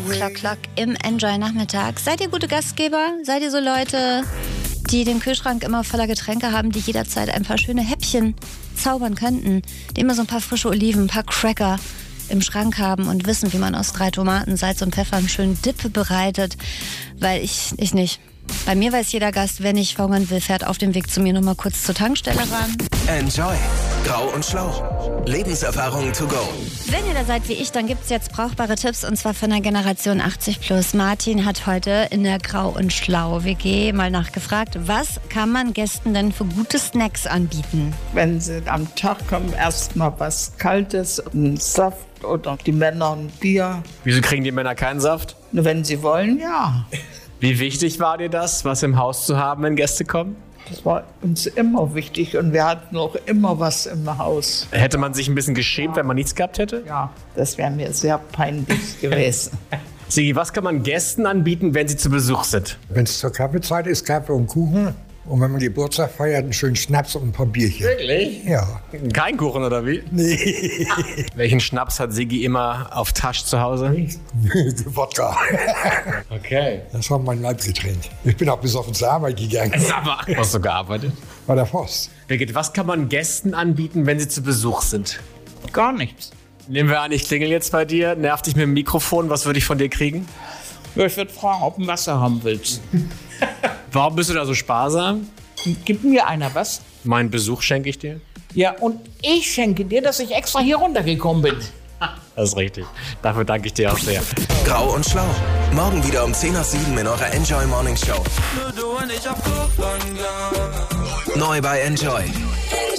Klock, Klock im Enjoy-Nachmittag. Seid ihr gute Gastgeber? Seid ihr so Leute, die den Kühlschrank immer voller Getränke haben, die jederzeit ein paar schöne Häppchen zaubern könnten? Die immer so ein paar frische Oliven, ein paar Cracker im Schrank haben und wissen, wie man aus 3 Tomaten, Salz und Pfeffer einen schönen Dip bereitet? Weil ich nicht. Bei mir weiß jeder Gast, wenn ich verhungern will, fährt auf dem Weg zu mir noch mal kurz zur Tankstelle ran. Enjoy. Grau und Schlau. Lebenserfahrung to go. Wenn ihr da seid wie ich, dann gibt's jetzt brauchbare Tipps und zwar von der Generation 80+. Martin hat heute in der Grau und Schlau WG mal nachgefragt, was kann man Gästen denn für gute Snacks anbieten? Wenn sie am Tag kommen, erstmal was Kaltes, einen Saft oder die Männer ein Bier. Wieso kriegen die Männer keinen Saft? Wenn sie wollen, ja. Wie wichtig war dir das, was im Haus zu haben, wenn Gäste kommen? Das war uns immer wichtig und wir hatten auch immer was im Haus. Hätte man sich ein bisschen geschämt, wenn man nichts gehabt hätte? Ja, das wäre mir sehr peinlich gewesen. Sigi, was kann man Gästen anbieten, wenn sie zu Besuch sind? Wenn es zur Kaffeezeit ist, Kaffee und Kuchen. Und wenn man Geburtstag feiert, einen schönen Schnaps und ein paar Bierchen. Wirklich? Ja. Kein Kuchen oder wie? Nee. Welchen Schnaps hat Sigi immer auf Tasche zu Hause? Wodka. Okay. Das war mein Leibgetränk. Ich bin auch besoffen zur Arbeit gegangen. Sag mal, hast du gearbeitet? Bei der Post. Birgit, was kann man Gästen anbieten, wenn sie zu Besuch sind? Gar nichts. Nehmen wir an, ich klingel jetzt bei dir, nerv dich mit dem Mikrofon, was würde ich von dir kriegen? Ja, ich würde fragen, ob du ein Wasser haben willst. Warum bist du da so sparsam? Gib mir einer was. Meinen Besuch schenke ich dir. Ja, und ich schenke dir, dass ich extra hier runtergekommen bin. Das ist richtig. Dafür danke ich dir auch sehr. Grau und Schlau. Morgen wieder um 10 nach 7 in eurer Enjoy Morning Show. Neu bei Enjoy.